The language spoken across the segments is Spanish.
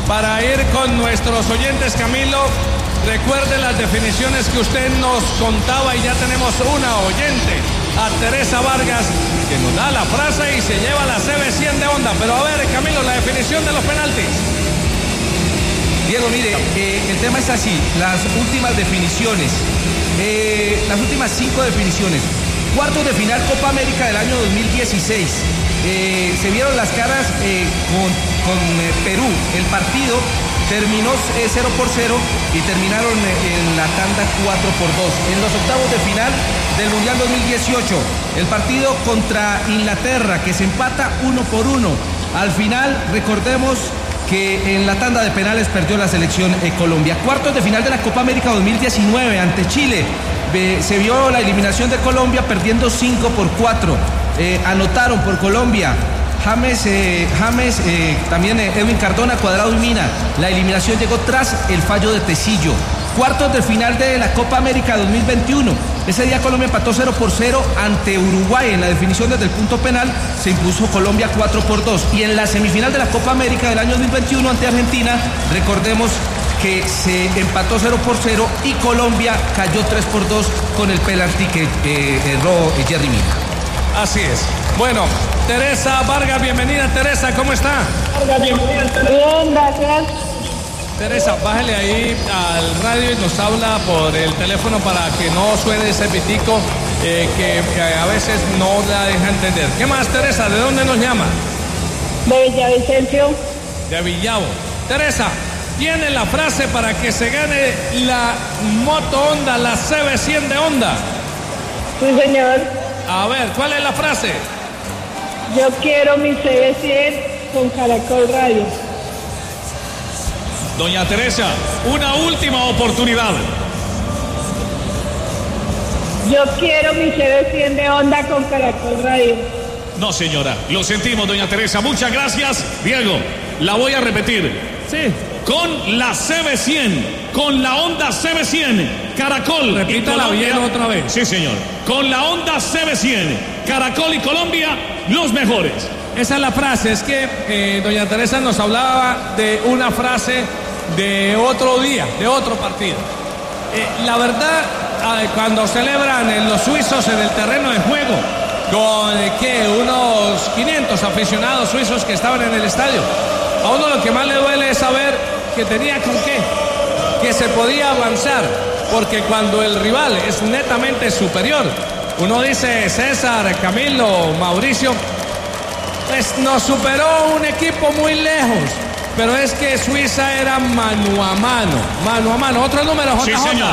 para ir con nuestros oyentes, Camilo. Recuerde las definiciones que usted nos contaba y ya tenemos una oyente, a Teresa Vargas, que nos da la frase y se lleva la CB100 de Honda. Pero a ver, Camilo, la definición de los penaltis. Diego, mire, el tema es así, las últimas definiciones, las últimas 5 definiciones. Cuartos de final Copa América del año 2016. Se vieron las caras con Perú. El partido terminó 0-0 y terminaron en la tanda 4-2. En los octavos de final del Mundial 2018, el partido contra Inglaterra, que se empata 1-1. Al final, recordemos que en la tanda de penales perdió la selección Colombia. Cuartos de final de la Copa América 2019 ante Chile. Se vio la eliminación de Colombia perdiendo 5-4. Anotaron por Colombia James, también Edwin Cardona, Cuadrado y Mina. La eliminación llegó tras el fallo de Tecillo. Cuartos de final de la Copa América 2021. Ese día Colombia empató 0-0 ante Uruguay. En la definición desde el punto penal se impuso Colombia 4-2. Y en la semifinal de la Copa América del año 2021 ante Argentina, recordemos que se empató 0-0 y Colombia cayó 3-2 con el penalti que erró Jerry Mina. Así es. Bueno, Teresa Vargas, bienvenida. Teresa, ¿cómo está? Bien, gracias. Teresa, bájale ahí al radio y nos habla por el teléfono para que no suene ese pitico que a veces no la deja entender. ¿Qué más, Teresa? ¿De dónde nos llama? De Villavicencio. De Villavo. Teresa, tiene la frase para que se gane la moto Honda, la CB100 de Honda. Sí, señor. A ver, ¿cuál es la frase? Yo quiero mi CB100 con Caracol Radio. Doña Teresa, una última oportunidad. Yo quiero mi CB100 de Honda con Caracol Radio. No, señora, lo sentimos, doña Teresa. Muchas gracias. Diego, la voy a repetir. Sí. Con la CB100, con la Honda CB100, Caracol. Repítala bien otra vez. Sí, señor. Con la Honda CB100, Caracol y Colombia, los mejores. Esa es la frase. Es que doña Teresa nos hablaba de una frase de otro día, de otro partido. La verdad, cuando celebran los suizos en el terreno de juego, con unos 500 aficionados suizos que estaban en el estadio, a uno lo que más le duele es saber que tenía con qué, que se podía avanzar, porque cuando el rival es netamente superior, uno dice, César, Camilo, Mauricio, pues nos superó un equipo muy lejos, pero es que Suiza era mano a mano. Otro número, JJ. Sí, señor.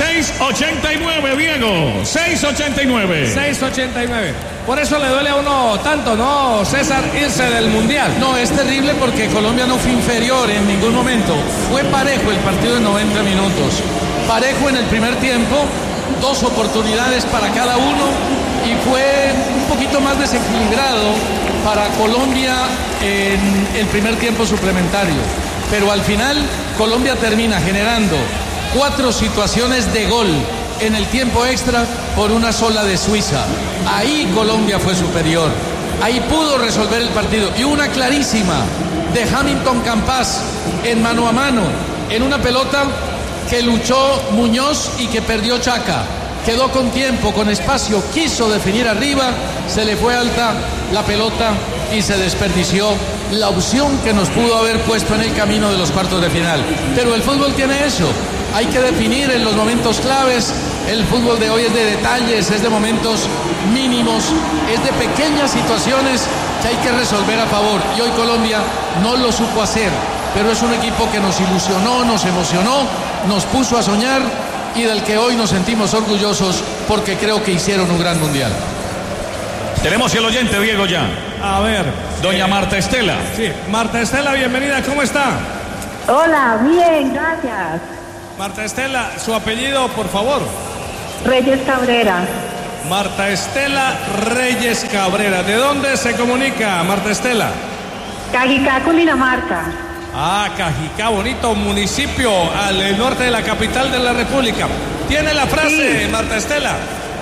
689, Diego. 689. 689. Por eso le duele a uno tanto, ¿no, César, irse del Mundial? No, es terrible porque Colombia no fue inferior en ningún momento. Fue parejo el partido de 90 minutos. Parejo en el primer tiempo, 2 oportunidades para cada uno y fue un poquito más desequilibrado para Colombia en el primer tiempo suplementario. Pero al final Colombia termina generando 4 situaciones de gol en el tiempo extra por una sola de Suiza. Ahí Colombia fue superior. Ahí pudo resolver el partido. Y una clarísima de Hamilton Campas en mano a mano, en una pelota que luchó Muñoz y que perdió Chaca. Quedó con tiempo, con espacio, quiso definir arriba, se le fue alta la pelota y se desperdició la opción que nos pudo haber puesto en el camino de los cuartos de final. Pero el fútbol tiene eso, hay que definir en los momentos claves. El fútbol de hoy es de detalles, es de momentos mínimos, es de pequeñas situaciones que hay que resolver a favor. Y hoy Colombia no lo supo hacer, pero es un equipo que nos ilusionó, nos emocionó, nos puso a soñar y del que hoy nos sentimos orgullosos porque creo que hicieron un gran mundial. Tenemos el oyente, Diego, ya. A ver. Doña Marta Estela. Sí, Marta Estela, bienvenida, ¿cómo está? Hola, bien, gracias. Marta Estela, su apellido, por favor. Reyes Cabrera. Marta Estela Reyes Cabrera. ¿De dónde se comunica, Marta Estela? Cajicá, Cundinamarca. Ah, Cajicá, bonito municipio al norte de la capital de la República. ¿Tiene la frase, sí, Marta Estela?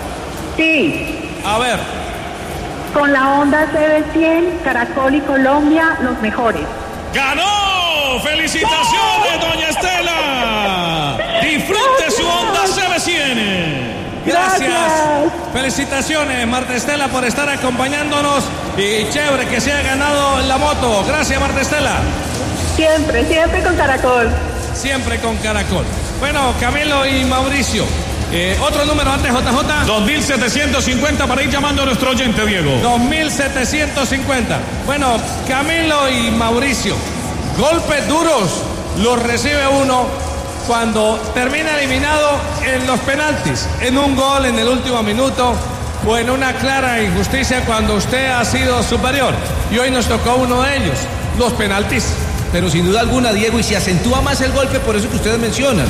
Sí. A ver. Con la Honda CB100, Caracol y Colombia, los mejores. ¡Ganó! ¡Felicitaciones, doña Estela! Disfrute su Honda CB100. Gracias. Felicitaciones, Marta Estela, por estar acompañándonos. Y chévere que se haya ganado la moto. Gracias, Marta Estela. Siempre, siempre con Caracol. Siempre con Caracol. Bueno, Camilo y Mauricio. Otro número antes, JJ. 2750 para ir llamando a nuestro oyente, Diego. 2750. Bueno, Camilo y Mauricio. Golpes duros los recibe uno cuando termina eliminado en los penaltis, en un gol en el último minuto o en una clara injusticia cuando usted ha sido superior. Y hoy nos tocó uno de ellos, los penaltis. Pero sin duda alguna, Diego, y se acentúa más el golpe por eso que ustedes mencionan.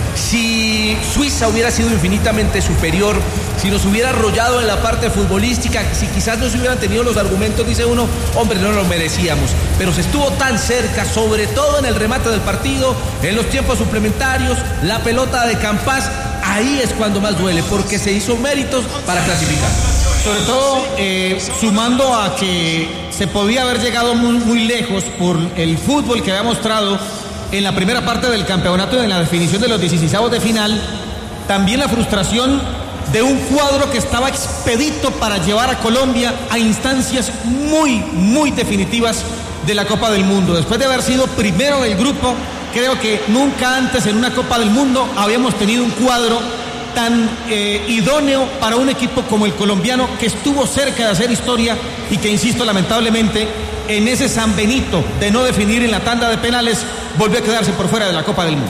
Si Suiza hubiera sido infinitamente superior, si nos hubiera arrollado en la parte futbolística, si quizás no se hubieran tenido los argumentos, dice uno, hombre, no lo merecíamos. Pero se estuvo tan cerca, sobre todo en el remate del partido, en los tiempos suplementarios, la pelota de Campas, ahí es cuando más duele, porque se hizo méritos para clasificar. Sobre todo sumando a que se podía haber llegado muy lejos por el fútbol que había mostrado en la primera parte del campeonato y en la definición de los 16avos de final, también la frustración de un cuadro que estaba expedito para llevar a Colombia a instancias muy definitivas de la Copa del Mundo. Después de haber sido primero del grupo, creo que nunca antes en una Copa del Mundo habíamos tenido un cuadro tan idóneo para un equipo como el colombiano, que estuvo cerca de hacer historia y que, insisto, lamentablemente en ese San Benito de no definir en la tanda de penales volvió a quedarse por fuera de la Copa del Mundo.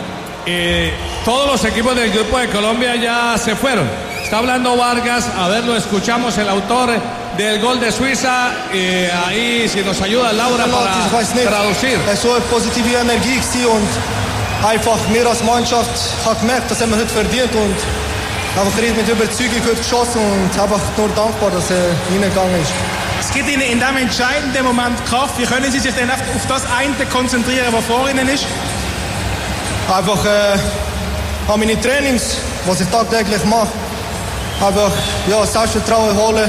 Todos los equipos del grupo de Colombia ya se fueron. Está hablando Vargas, a ver, lo escuchamos, el autor del gol de Suiza. Ahí si nos ayuda Laura para traducir. Es so eine positive Energie gewesen und einfach wir als Mannschaft haben gemerkt, das haben wir heute verdient und einfach mit Überzeugung heute geschossen und einfach nur dankbar, dass er reingegangen ist. Es gibt Ihnen in diesem entscheidenden Moment Kraft. Wie können Sie sich denn auf das eine konzentrieren, was vor Ihnen ist? Einfach an meine Trainings, was ich tagtäglich mache. Einfach Selbstvertrauen holen.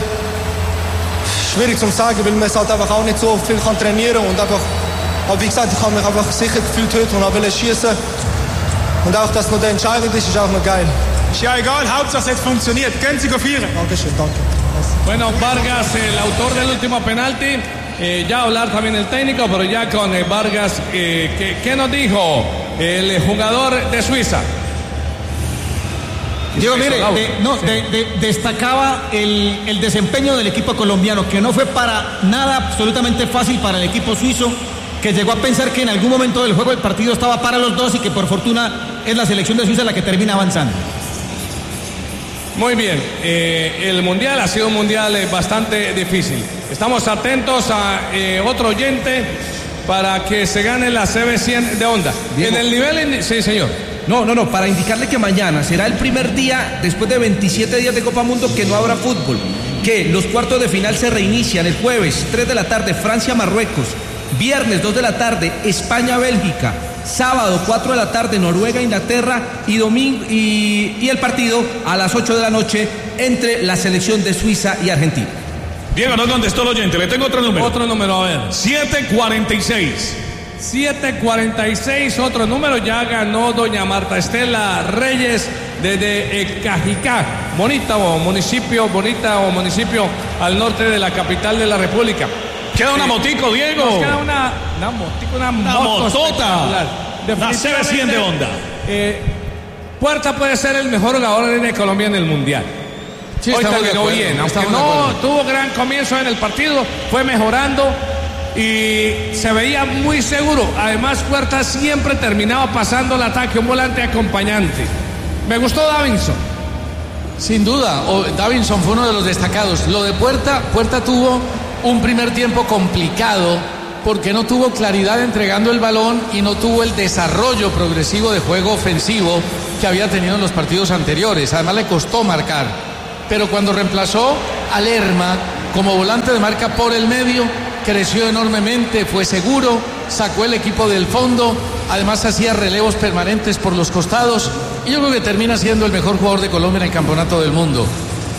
Schwierig zu sagen, weil man es halt einfach auch nicht so viel kann trainieren und einfach, aber wie gesagt, ich habe mich einfach sicher gefühlt heute und will schießen. Und auch, dass noch der entscheidend ist auch noch geil. Ist ja egal, Hauptsache es hat funktioniert. Gehen Sie feiern. Dankeschön, danke. Bueno, Vargas, el autor del último penalti, ya hablar también el técnico, pero ya con Vargas, ¿qué nos dijo el jugador de Suiza? Diego, mire, destacaba el desempeño del equipo colombiano, que no fue para nada absolutamente fácil para el equipo suizo, que llegó a pensar que en algún momento del juego el partido estaba para los dos y que por fortuna es la selección de Suiza la que termina avanzando. Muy bien, el mundial ha sido un mundial bastante difícil. Estamos atentos a otro oyente para que se gane la CB100 de Honda. Diego. En el nivel... Sí, señor. No, para indicarle que mañana será el primer día, después de 27 días de Copa Mundo, que no habrá fútbol. Que los cuartos de final se reinician el jueves, 3 de la tarde, Francia-Marruecos. Viernes, 2 de la tarde, España-Bélgica. Sábado, 4 de la tarde, Noruega-Inglaterra. Y domingo y el partido a las 8 de la noche entre la selección de Suiza y Argentina. Diego, no contestó el oyente, le tengo otro número. Otro número, a ver. 746. 746, otro número, ya ganó doña Marta Estela Reyes desde Cajicá, bonita o municipio al norte de la capital de la República. Queda una motico, Diego. Nos queda una motota. La CB100 de Honda. Puerta puede ser el mejor jugador de Colombia en el Mundial. Sí, hoy terminó bien, aunque no tuvo gran comienzo en el partido, fue mejorando y se veía muy seguro. Además, Puerta siempre terminaba pasando el ataque, un volante acompañante. Me gustó Davinson. Sin duda, Davinson fue uno de los destacados. Lo de Puerta tuvo un primer tiempo complicado porque no tuvo claridad entregando el balón y no tuvo el desarrollo progresivo de juego ofensivo que había tenido en los partidos anteriores. Además le costó marcar, pero cuando reemplazó a Lerma como volante de marca por el medio, creció enormemente, fue seguro, sacó el equipo del fondo, además hacía relevos permanentes por los costados y yo creo que termina siendo el mejor jugador de Colombia en el Campeonato del Mundo.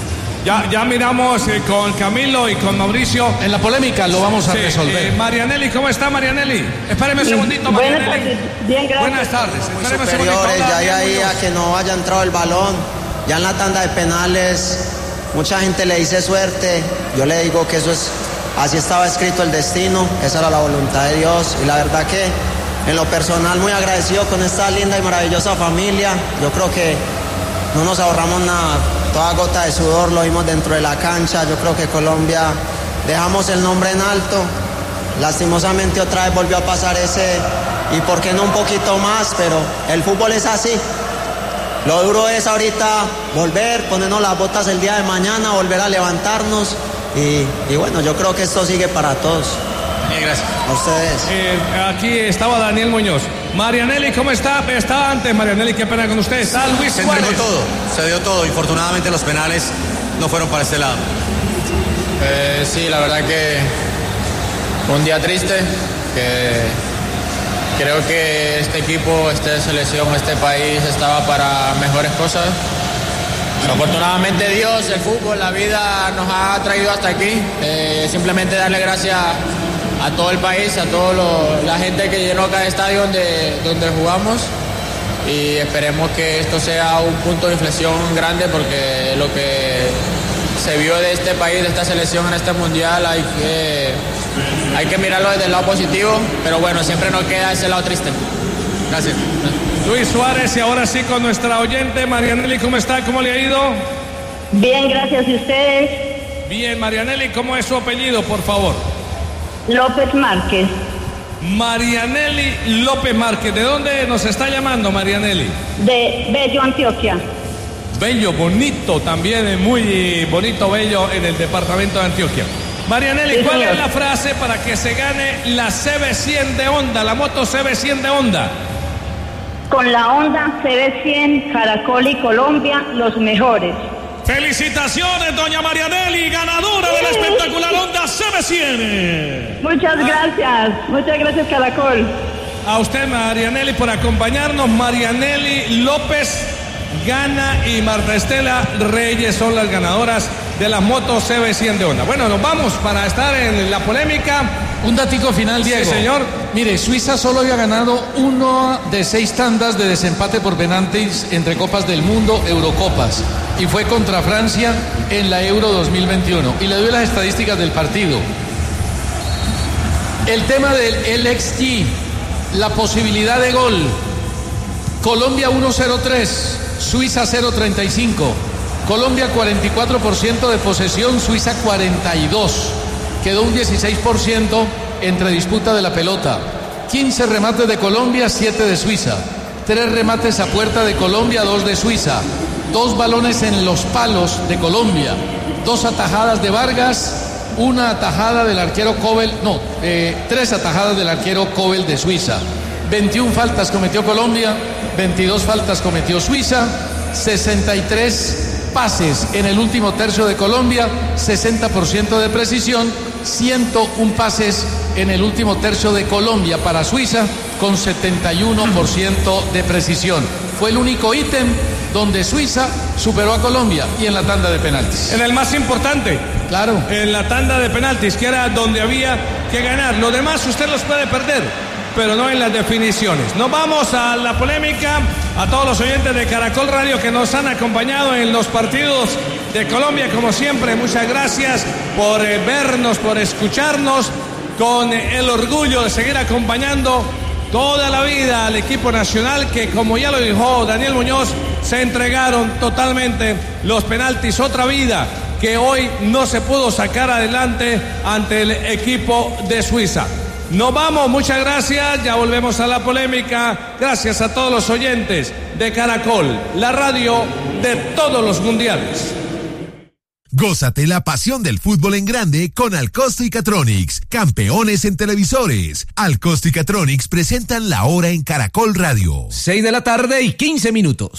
Ya miramos con Camilo y con Mauricio. En la polémica lo vamos a resolver. Marianelli, ¿cómo está Marianelli? Espéreme un segundito, Marianelli. Buenas tardes. Bien, gracias. Buenas tardes. Muy Espéreme un superiores, segundito. ya ahí a que no haya entrado el balón. Ya en la tanda de penales, mucha gente le dice suerte. Yo le digo que eso es, así estaba escrito el destino, esa era la voluntad de Dios. Y la verdad que en lo personal muy agradecido con esta linda y maravillosa familia. Yo creo que no nos ahorramos nada, toda gota de sudor lo vimos dentro de la cancha. Yo creo que Colombia dejamos el nombre en alto. Lastimosamente otra vez volvió a pasar ese, y por qué no un poquito más, pero el fútbol es así. Lo duro es ahorita volver, ponernos las botas el día de mañana, volver a levantarnos y bueno, yo creo que esto sigue para todos. Gracias. A ustedes. Aquí estaba Daniel Muñoz. Marianelli, ¿cómo está? Estaba antes, Marianelli, qué pena con usted. Está Luis Suárez. Se dio todo. Infortunadamente los penales no fueron para este lado. Sí, la verdad que fue un día triste, que creo que este equipo, esta selección, este país estaba para mejores cosas. Afortunadamente Dios, el fútbol, la vida nos ha traído hasta aquí. Simplemente darle gracias a todo el país, a toda la gente que llenó cada estadio donde jugamos, y esperemos que esto sea un punto de inflexión grande, porque lo que se vio de este país, de esta selección en este mundial, hay que mirarlo desde el lado positivo, pero bueno, siempre nos queda ese lado triste. Gracias. Luis Suárez, y ahora sí con nuestra oyente Marianelli, ¿cómo está? ¿Cómo le ha ido? Bien, gracias. ¿Y ustedes? Bien, Marianelli, ¿cómo es su apellido, por favor? López Márquez. Marianelli López Márquez. ¿De dónde nos está llamando, Marianelli? De Bello, Antioquia. Bello, bonito también, muy bonito Bello en el departamento de Antioquia. Marianelli, Sí, ¿cuál señor. es la frase para que se gane la CB100 de Honda, la moto CB100 de Honda? Con la Honda CB100, Caracol y Colombia, los mejores. Felicitaciones, doña Marianelli, ganadora de la espectacular Honda CB100. Muchas gracias, Caracol. A usted, Marianelli, por acompañarnos. Marianelli López gana y Marta Estela Reyes son las ganadoras de las motos CB100 de Honda. Bueno, nos vamos para estar en la polémica. Un datico final, Diego. Sí, señor. Mire, Suiza solo había ganado 1 de 6 tandas de desempate por penaltis entre Copas del Mundo, Eurocopas, y fue contra Francia en la Euro 2021. Y le doy las estadísticas del partido. El tema del LXG, la posibilidad de gol. Colombia 1-0-3, Suiza 0-35. Colombia 44% de posesión, Suiza 42%. Quedó un 16% entre disputa de la pelota. 15 remates de Colombia, 7 de Suiza. 3 remates a puerta de Colombia, 2 de Suiza. 2 balones en los palos de Colombia. 2 atajadas de Vargas, 1 atajada del arquero Kobel, 3 atajadas del arquero Kobel de Suiza. 21 faltas cometió Colombia, 22 faltas cometió Suiza, 63 pases en el último tercio de Colombia, 60% de precisión, 101 pases en el último tercio de Colombia para Suiza, con 71% de precisión. Fue el único ítem donde Suiza superó a Colombia, y en la tanda de penaltis. En el más importante. Claro. En la tanda de penaltis, que era donde había que ganar. Lo demás usted los puede perder, pero no en las definiciones. Nos vamos a la polémica. A todos los oyentes de Caracol Radio que nos han acompañado en los partidos de Colombia, como siempre, muchas gracias por vernos, por escucharnos, con el orgullo de seguir acompañando toda la vida al equipo nacional, que, como ya lo dijo Daniel Muñoz, se entregaron totalmente los penaltis. Otra vida que hoy no se pudo sacar adelante ante el equipo de Suiza. Nos vamos, muchas gracias, ya volvemos a la polémica. Gracias a todos los oyentes de Caracol, la radio de todos los mundiales. Gózate la pasión del fútbol en grande con Alcosto y Catronics, campeones en televisores. Alcosto y Catronics presentan La Hora en Caracol Radio. 6 de la tarde y 15 minutos.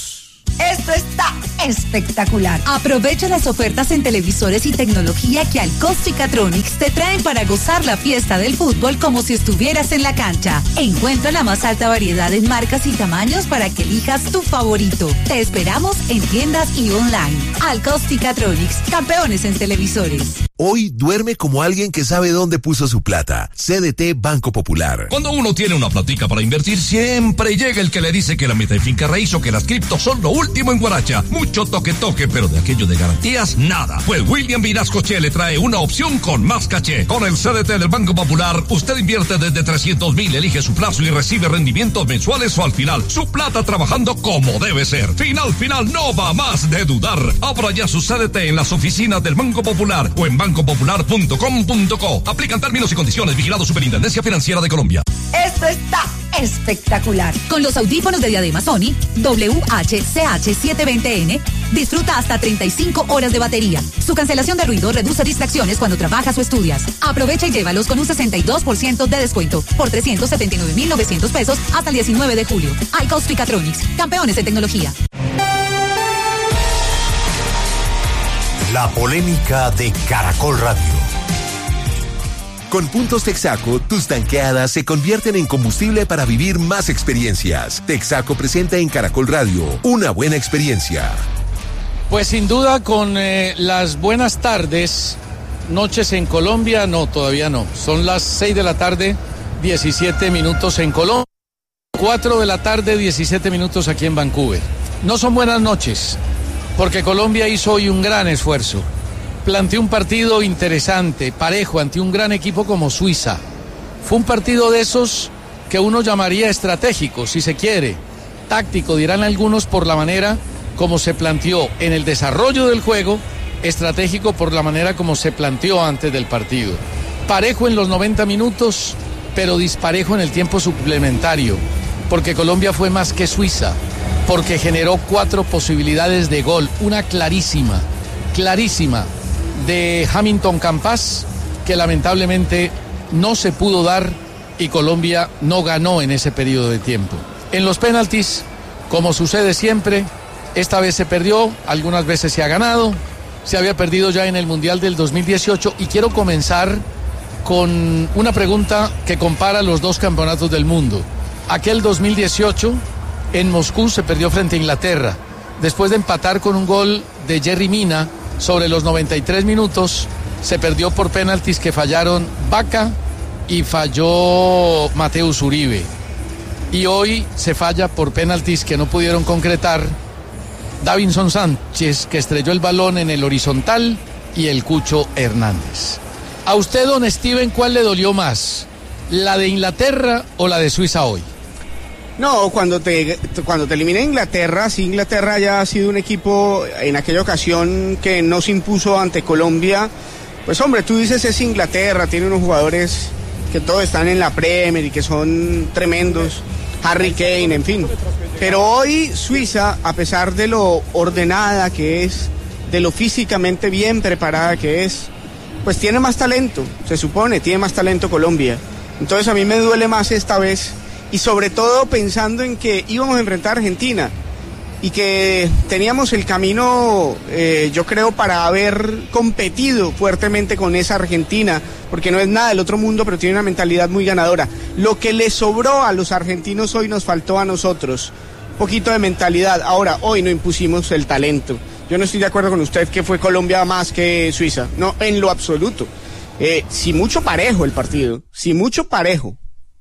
Esto está espectacular. Aprovecha las ofertas en televisores y tecnología que Alcosto y Catronics te traen para gozar la fiesta del fútbol como si estuvieras en la cancha. Encuentra la más alta variedad en marcas y tamaños para que elijas tu favorito. Te esperamos en tiendas y online. Alcosto y Catronics, campeones en televisores. Hoy duerme como alguien que sabe dónde puso su plata. CDT Banco Popular. Cuando uno tiene una platica para invertir, siempre llega el que le dice que la meta en finca raíz o que las criptos son lo último en Guaracha. Mucho toque, pero de aquello de garantías, nada. Pues William Vinascoche le trae una opción con más caché. Con el CDT del Banco Popular, usted invierte desde 300,000, elige su plazo y recibe rendimientos mensuales o al final. Su plata trabajando como debe ser. Final, no va más de dudar. Abra ya su CDT en las oficinas del Banco Popular o en bancopopular.com.co. Aplican términos y condiciones. Vigilado Superintendencia Financiera de Colombia. Esto está espectacular. Con los audífonos de diadema Sony WH-CH720N, disfruta hasta 35 horas de batería. Su cancelación de ruido reduce distracciones cuando trabajas o estudias. Aprovecha y llévalos con un 62% de descuento por 379,900 pesos hasta el 19 de julio. Alcosto y Catronics, campeones de tecnología. La polémica de Caracol Radio. Con puntos Texaco, tus tanqueadas se convierten en combustible para vivir más experiencias. Texaco presenta en Caracol Radio una buena experiencia. Pues sin duda con las buenas tardes, noches en Colombia, no, todavía no. Son las 6 de la tarde, 17 minutos en Colombia, 4 de la tarde, 17 minutos aquí en Vancouver. No son buenas noches, porque Colombia hizo hoy un gran esfuerzo. Planteó un partido interesante, parejo, ante un gran equipo como Suiza. Fue un partido de esos que uno llamaría estratégico, si se quiere. Táctico, dirán algunos, por la manera como se planteó en el desarrollo del juego, estratégico por la manera como se planteó antes del partido. Parejo en los 90 minutos, pero disparejo en el tiempo suplementario, porque Colombia fue más que Suiza, porque generó 4 posibilidades de gol, una clarísima, de Hamilton Campas, que lamentablemente no se pudo dar y Colombia no ganó en ese periodo de tiempo. En los penaltis, como sucede siempre, esta vez se perdió, algunas veces se ha ganado, se había perdido ya en el Mundial del 2018 y quiero comenzar con una pregunta que compara los dos campeonatos del mundo. Aquel 2018 en Moscú se perdió frente a Inglaterra, después de empatar con un gol de Jerry Mina. Sobre los 93 minutos se perdió por penaltis que fallaron Vaca y falló Mateus Uribe. Y hoy se falla por penaltis que no pudieron concretar Davinson Sánchez, que estrelló el balón en el horizontal, y el Cucho Hernández. A usted, don Steven, ¿cuál le dolió más? ¿La de Inglaterra o la de Suiza hoy? No, cuando te elimina Inglaterra, sí, Inglaterra ya ha sido un equipo en aquella ocasión que no se impuso ante Colombia. Pues hombre, tú dices es Inglaterra, tiene unos jugadores que todos están en la Premier y que son tremendos, Harry Kane, en fin. Pero hoy Suiza, a pesar de lo ordenada que es, de lo físicamente bien preparada que es, pues tiene más talento, se supone, tiene más talento Colombia. Entonces a mí me duele más esta vez. Y sobre todo pensando en que íbamos a enfrentar a Argentina y que teníamos el camino, yo creo, para haber competido fuertemente con esa Argentina, porque no es nada del otro mundo, pero tiene una mentalidad muy ganadora. Lo que le sobró a los argentinos hoy nos faltó a nosotros, un poquito de mentalidad. Ahora, hoy no impusimos el talento. Yo no estoy de acuerdo con usted que fue Colombia más que Suiza, no, en lo absoluto. Sí, mucho parejo el partido, sí, mucho parejo.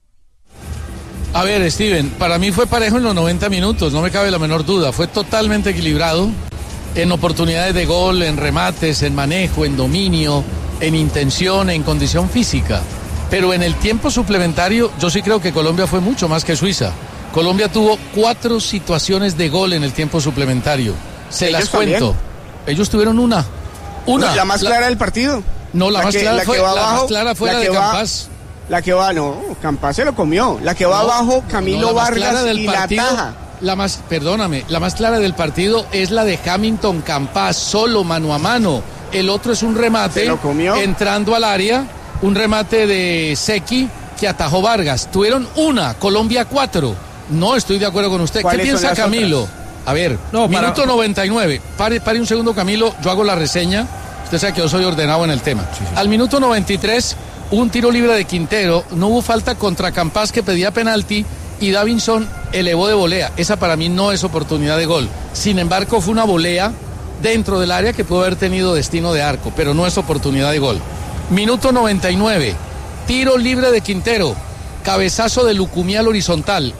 A ver, Steven, para mí fue parejo en los 90 minutos, no me cabe la menor duda. Fue totalmente equilibrado en oportunidades de gol, en remates, en manejo, en dominio, en intención, en condición física. Pero en el tiempo suplementario yo sí creo que Colombia fue mucho más que Suiza. Colombia tuvo 4 situaciones de gol en el tiempo suplementario. Se las cuento. Ellos tuvieron una. ¿La más clara del partido? No, la más clara fue la de Campas. La que va, no, Campas se lo comió. La que va abajo, Camilo Vargas y partido, la ataja. La más clara del partido es la de Hamilton Campas, solo mano a mano. El otro es un remate entrando al área, un remate de Seki que atajó Vargas. Tuvieron una, Colombia 4. No estoy de acuerdo con usted. ¿Qué piensa Camilo? A ver, minuto 99. Pare un segundo, Camilo, yo hago la reseña. Usted sabe que yo soy ordenado en el tema. Sí. Al minuto 93, un tiro libre de Quintero. No hubo falta contra Campas, que pedía penalti, y Davinson elevó de volea. Esa para mí no es oportunidad de gol. Sin embargo, fue una volea dentro del área que pudo haber tenido destino de arco, pero no es oportunidad de gol. Minuto 99, tiro libre de Quintero. Cabezazo de Lucumí al horizontal.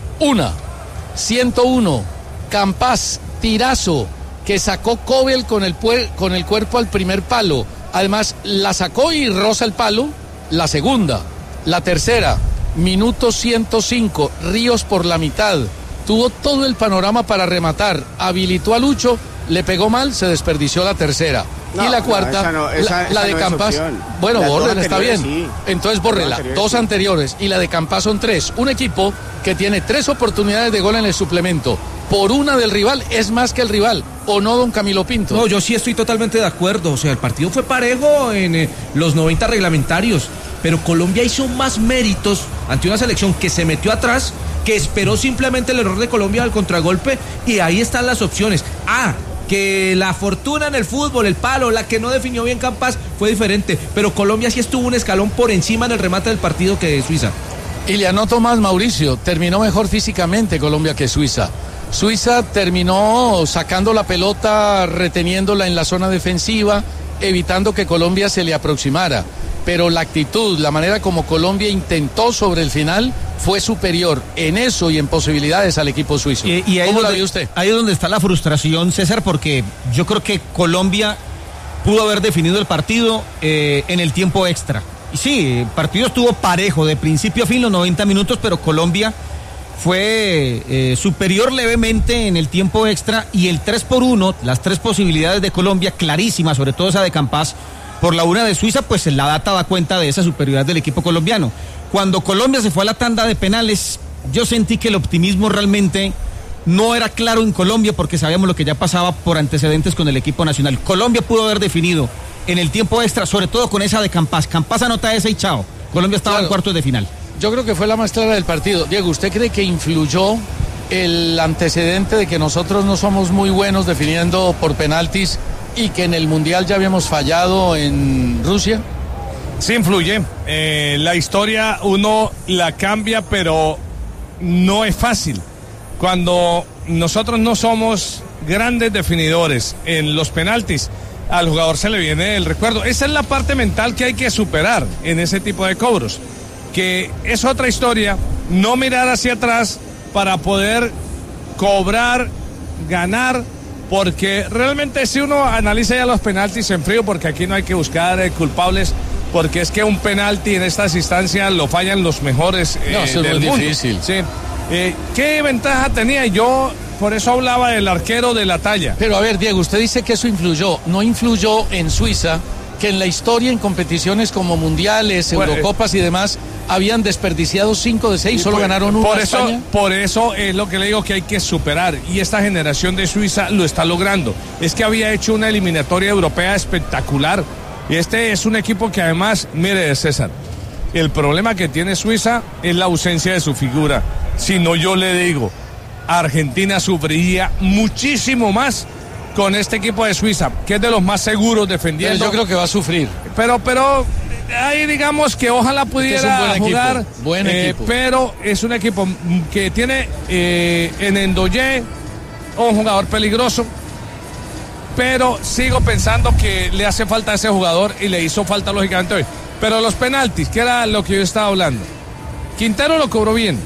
101. Campas, tirazo que sacó Cobel con el cuerpo al primer palo. Además, la sacó y roza el palo. La segunda. La tercera, minuto 105. Ríos por la mitad. Tuvo todo el panorama para rematar. Habilitó a Lucho, le pegó mal, se desperdició la tercera. Y la cuarta, la de Campas. Bueno, bórrela, está bien. Sí. Entonces bórrela. Dos anteriores y la de Campas son 3. Un equipo que tiene 3 oportunidades de gol en el suplemento. Por una del rival es más que el rival, ¿o no, don Camilo Pinto? No, yo sí estoy totalmente de acuerdo. O sea, el partido fue parejo en los 90 reglamentarios, pero Colombia hizo más méritos ante una selección que se metió atrás, que esperó simplemente el error de Colombia al contragolpe, y ahí están las opciones. Que la fortuna en el fútbol, el palo, la que no definió bien Campas, fue diferente, pero Colombia sí estuvo un escalón por encima en el remate del partido que Suiza. Y le anoto más, Mauricio, terminó mejor físicamente Colombia que Suiza. Suiza terminó sacando la pelota, reteniéndola en la zona defensiva, evitando que Colombia se le aproximara. Pero la actitud, la manera como Colombia intentó sobre el final, fue superior en eso y en posibilidades al equipo suizo. Y ahí ¿cómo la vio usted? Ahí es donde está la frustración, César, porque yo creo que Colombia pudo haber definido el partido en el tiempo extra. Y sí, el partido estuvo parejo de principio a fin los 90 minutos, pero Colombia fue superior levemente en el tiempo extra, y el 3-1, las 3 posibilidades de Colombia, clarísimas, sobre todo esa de Campas, por la una de Suiza, pues la data da cuenta de esa superioridad del equipo colombiano. Cuando Colombia se fue a la tanda de penales, yo sentí que el optimismo realmente no era claro en Colombia, porque sabíamos lo que ya pasaba por antecedentes con el equipo nacional. Colombia pudo haber definido en el tiempo extra, sobre todo con esa de Campas. Campas anota esa y chao. Colombia estaba en cuartos de final. Yo creo que fue la más clara del partido. Diego, ¿usted cree que influyó el antecedente de que nosotros no somos muy buenos definiendo por penaltis y que en el Mundial ya habíamos fallado en Rusia? Sí influye. La historia uno la cambia, pero no es fácil. Cuando nosotros no somos grandes definidores en los penaltis, al jugador se le viene el recuerdo. Esa es la parte mental que hay que superar en ese tipo de cobros, que es otra historia, no mirar hacia atrás para poder cobrar, ganar, porque realmente si uno analiza ya los penaltis en frío, porque aquí no hay que buscar culpables, porque es que un penalti en estas instancias lo fallan los mejores del mundo. Difícil. Sí. ¿Qué ventaja tenía? Yo por eso hablaba del arquero de la talla. Pero a ver, Diego, usted dice que eso influyó. No influyó en Suiza, que en la historia en competiciones como mundiales, Eurocopas y demás, habían desperdiciado 5 de 6, solo ganaron 1 a España. Por eso es lo que le digo que hay que superar, y esta generación de Suiza lo está logrando. Es que había hecho una eliminatoria europea espectacular, y este es un equipo que además, mire, César, el problema que tiene Suiza es la ausencia de su figura. Si no, yo le digo, Argentina sufriría muchísimo más con este equipo de Suiza, que es de los más seguros defendiendo. Yo creo que va a sufrir. Pero ahí digamos que ojalá pudiera jugar. Buen equipo. Pero es un equipo que tiene en Endoye un jugador peligroso. Pero sigo pensando que le hace falta a ese jugador, y le hizo falta lógicamente hoy. Pero los penaltis, que era lo que yo estaba hablando, Quintero lo cobró bien.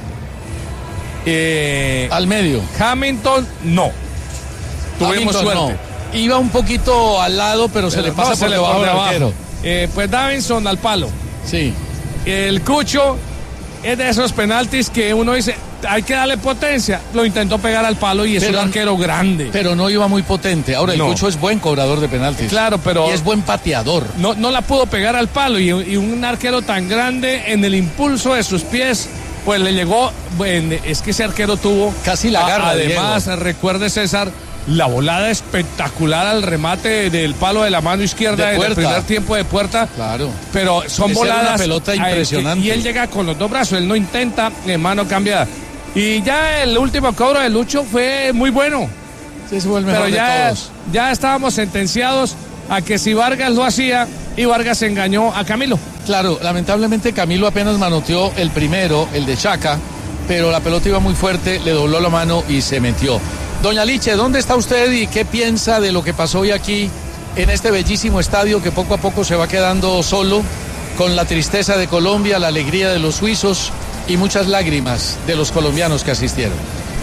Al medio. Hamilton no. Tuvimos suerte. No. Iba un poquito al lado, pero se le pasa por debajo del arquero. Pues Davinson al palo. Sí. El Cucho es de esos penaltis que uno dice, hay que darle potencia. Lo intentó pegar al palo y es un arquero grande. Pero no iba muy potente. Ahora, el Cucho es buen cobrador de penaltis. Claro, pero... Y es buen pateador. No la pudo pegar al palo, y un arquero tan grande, en el impulso de sus pies, pues le llegó... Bueno, es que ese arquero tuvo... Casi la garra. Además, recuerde, César, la volada espectacular al remate del palo de la mano izquierda en el primer tiempo de Puerta. Claro. Pero son voladas... Una pelota impresionante. Y él llega con los dos brazos, él no intenta mano cambiada. Y ya el último cobro de Lucho fue muy bueno. Sí, ese fue el mejor pero de todos. Ya estábamos sentenciados a que si Vargas lo hacía, y Vargas engañó a Camilo. Claro, lamentablemente Camilo apenas manoteó el primero, el de Chaca, pero la pelota iba muy fuerte, le dobló la mano y se metió. Doña Liche, ¿dónde está usted y qué piensa de lo que pasó hoy aquí en este bellísimo estadio que poco a poco se va quedando solo, con la tristeza de Colombia, la alegría de los suizos y muchas lágrimas de los colombianos que asistieron?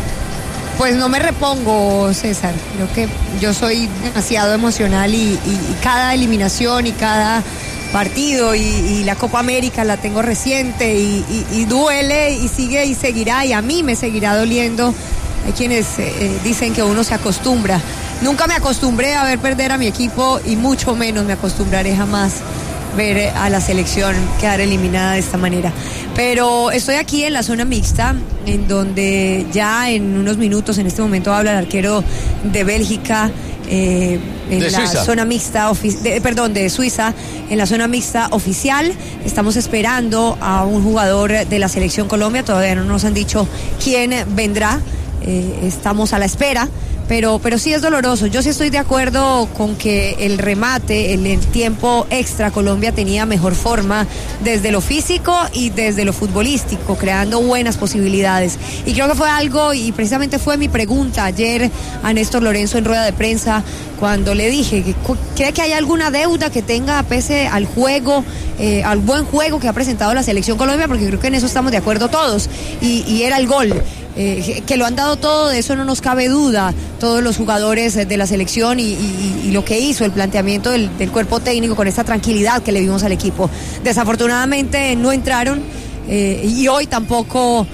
Pues no me repongo, César. Creo que yo soy demasiado emocional y cada eliminación y cada partido y la Copa América la tengo reciente y duele y sigue y seguirá, y a mí me seguirá doliendo. Hay quienes dicen que uno se acostumbra. Nunca me acostumbré a ver perder a mi equipo y mucho menos me acostumbraré jamás ver a la selección quedar eliminada de esta manera. Pero estoy aquí en la zona mixta, en donde ya en unos minutos, en este momento habla el arquero de Bélgica, en la Suiza. zona mixta, de Suiza, en la zona mixta oficial. Estamos esperando a un jugador de la selección Colombia, todavía no nos han dicho quién vendrá, estamos a la espera. Pero sí es doloroso. Yo sí estoy de acuerdo con que el remate, el tiempo extra, Colombia tenía mejor forma desde lo físico y desde lo futbolístico, creando buenas posibilidades. Y creo que fue algo, y precisamente fue mi pregunta ayer a Néstor Lorenzo en rueda de prensa, cuando le dije que ¿cree que hay alguna deuda que tenga pese al juego, al buen juego que ha presentado la selección Colombia? Porque creo que en eso estamos de acuerdo todos. Y era el gol. Que lo han dado todo, de eso no nos cabe duda, todos los jugadores de la selección y lo que hizo, el planteamiento del cuerpo técnico con esta tranquilidad que le vimos al equipo. Desafortunadamente no entraron y hoy tampoco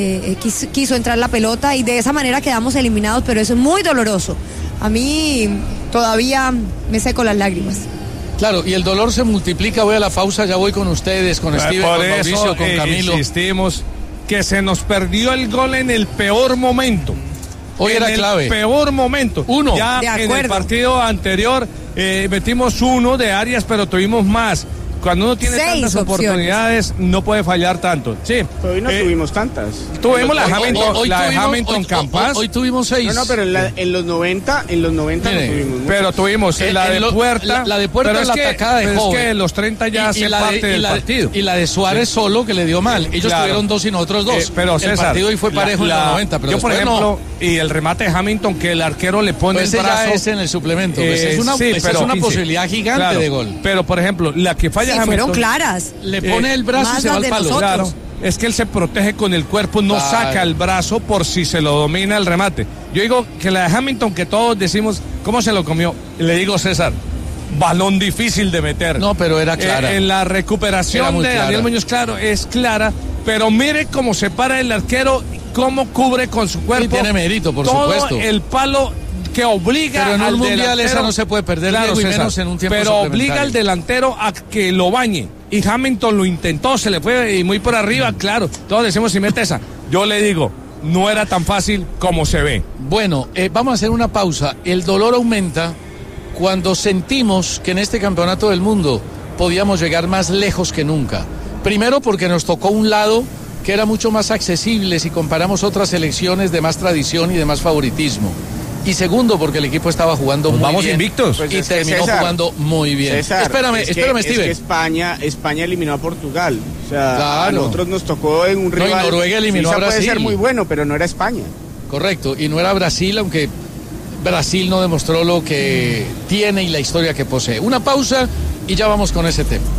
quiso entrar la pelota y de esa manera quedamos eliminados, pero eso es muy doloroso. A mí todavía me seco las lágrimas. Claro, y el dolor se multiplica. Voy a la pausa, ya voy con ustedes, con Steven, con Mauricio, con Camilo. Insistimos que se nos perdió el gol en el peor momento. Hoy era clave. En el peor momento. Uno. Ya en el partido anterior metimos uno de Arias, pero tuvimos más. Cuando uno tiene 6 tantas oportunidades, no puede fallar tanto. Sí. Hoy no tuvimos tantas. Tuvimos la de Hamilton Campas. Hoy tuvimos 6. No, pero en los 90 no tuvimos. Pero tuvimos la de Puerta. La de Puerta pero es la atacada de Joven. Es que los 30 ya hacen parte del partido. Y la de Suárez solo, que le dio mal. Ellos tuvieron 2 y nosotros 2. Pero el partido hoy fue parejo en los 90. Pero yo, por ejemplo, y el remate de Hamilton, que el arquero le pone el brazo. Ya es en el suplemento. Es una posibilidad gigante de gol. Pero, por ejemplo, la que falla Hamilton, fueron claras. Le pone el brazo y se va al palo. Claro, es que él se protege con el cuerpo, no saca el brazo por si se lo domina el remate. Yo digo que la de Hamilton, que todos decimos, ¿cómo se lo comió? Le digo, César, balón difícil de meter. No, pero era clara. En la recuperación de Daniel Muñoz, claro, es clara, pero mire cómo se para el arquero, cómo cubre con su cuerpo. Y tiene mérito, por todo supuesto. El palo que obliga pero en al un mundial delantero, esa no se puede perder, claro, Diego, y César, menos en un tiempo pero obliga al delantero a que lo bañe, y Hamilton lo intentó, se le fue y muy por arriba, claro, todos decimos si mete esa. Yo le digo, no era tan fácil como se ve. Bueno, vamos a hacer una pausa. El dolor aumenta cuando sentimos que en este campeonato del mundo podíamos llegar más lejos que nunca. Primero porque nos tocó un lado que era mucho más accesible si comparamos otras selecciones de más tradición y de más favoritismo. Y segundo, porque el equipo estaba jugando muy bien. Vamos invictos. Pues y terminó jugando muy bien. César, espérame, Steven. Es que España eliminó a Portugal. O sea, a nosotros nos tocó en un rival. No, y Noruega eliminó a Brasil. Puede ser muy bueno, pero no era España. Correcto, y no era Brasil, aunque Brasil no demostró lo que tiene y la historia que posee. Una pausa y ya vamos con ese tema.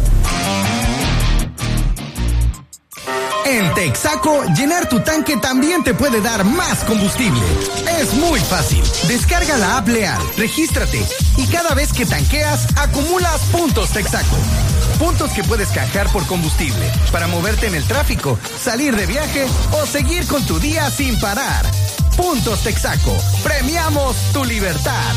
En Texaco, llenar tu tanque también te puede dar más combustible. Es muy fácil. Descarga la app Leal, regístrate y cada vez que tanqueas, acumulas puntos Texaco. Puntos que puedes canjear por combustible, para moverte en el tráfico, salir de viaje o seguir con tu día sin parar. Puntos Texaco. Premiamos tu libertad.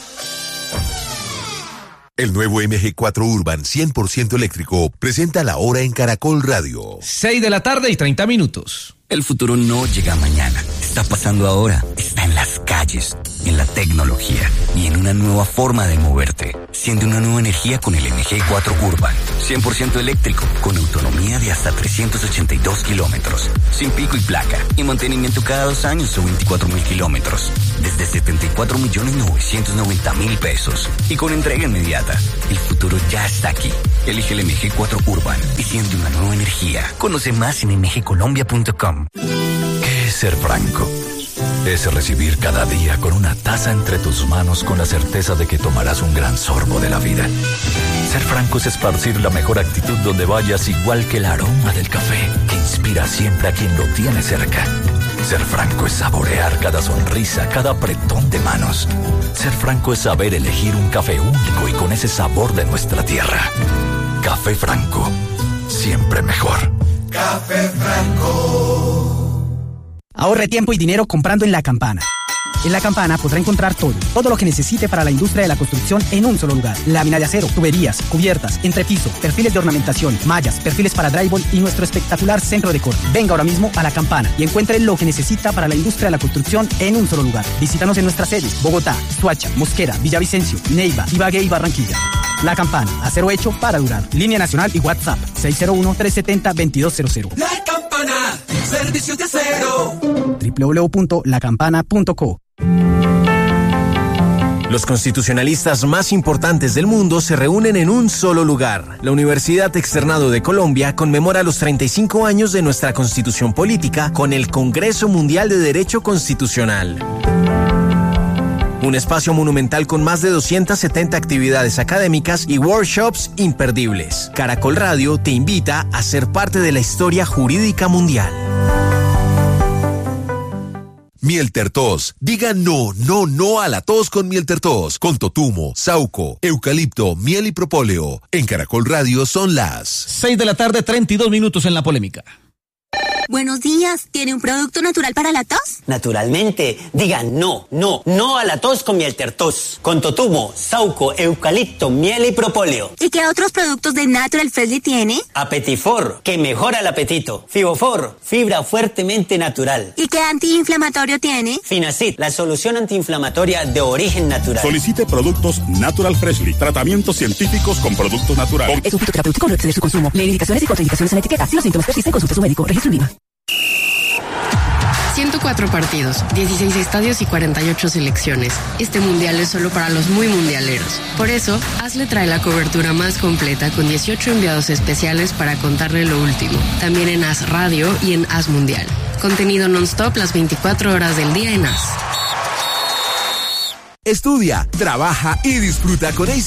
El nuevo MG4 Urban 100% eléctrico presenta la hora en Caracol Radio. 6:30 p.m. El futuro no llega mañana. está pasando ahora está en las calles, en la tecnología y en una nueva forma de moverte. Siente una nueva energía con el MG4 Urban. 100% eléctrico, con autonomía de hasta 382 kilómetros. Sin pico y placa. Y mantenimiento cada 2 años o 24.000 kilómetros. Desde 74.990.000 pesos. Y con entrega inmediata. El futuro ya está aquí. Elige el MG4 Urban y siente una nueva energía. Conoce más en mgcolombia.com. ¿Qué es ser franco? Es recibir cada día con una taza entre tus manos con la certeza de que tomarás un gran sorbo de la vida. Ser franco es esparcir la mejor actitud donde vayas, igual que el aroma del café que inspira siempre a quien lo tiene cerca. Ser franco es saborear cada sonrisa, cada apretón de manos. Ser franco es saber elegir un café único y con ese sabor de nuestra tierra. Café Franco, siempre mejor. Café Franco. Ahorre tiempo y dinero comprando en La Campana. En La Campana podrá encontrar todo lo que necesite para la industria de la construcción en un solo lugar. Lámina de acero, tuberías, cubiertas, entrepiso, perfiles de ornamentación, mallas, perfiles para drywall y nuestro espectacular centro de corte. Venga ahora mismo a La Campana y encuentre lo que necesita para la industria de la construcción en un solo lugar. Visítanos en nuestras sedes: Bogotá, Soacha, Mosquera, Villavicencio, Neiva, Ibagué y Barranquilla. La Campana, acero hecho para durar. Línea nacional y WhatsApp 601-370-2200. La Campana, servicios de acero. www.lacampana.co. Los constitucionalistas más importantes del mundo se reúnen en un solo lugar. La Universidad Externado de Colombia conmemora los 35 años de nuestra Constitución Política con el Congreso Mundial de Derecho Constitucional. Un espacio monumental con más de 270 actividades académicas y workshops imperdibles. Caracol Radio te invita a ser parte de la historia jurídica mundial. Mieltertos. Diga no, no, no a la tos con Mieltertos. Con totumo, sauco, eucalipto, miel y propóleo. En Caracol Radio son las 6 de la tarde, 32 minutos en La Polémica. Buenos días, ¿tiene un producto natural para la tos? Naturalmente, diga no, no, no a la tos con Mieltertos. Con totumo, sauco, eucalipto, miel y propóleo. ¿Y qué otros productos de Natural Freshly tiene? Apetifor, que mejora el apetito. Fibofor, fibra fuertemente natural. ¿Y qué antiinflamatorio tiene? Finacid, la solución antiinflamatoria de origen natural. Solicite productos Natural Freshly, tratamientos científicos con productos naturales. Es un fitoterapéutico, no excede su consumo. Lee indicaciones y contraindicaciones en la etiqueta. Si los síntomas persisten, consulte a su médico. Registro INVIMA. 104 partidos, 16 estadios y 48 selecciones. Este mundial es solo para los muy mundialeros. Por eso, ASLE trae la cobertura más completa con 18 enviados especiales para contarle lo último. También en AS Radio y en AS Mundial. Contenido non-stop las 24 horas del día en AS. Estudia, trabaja y disfruta con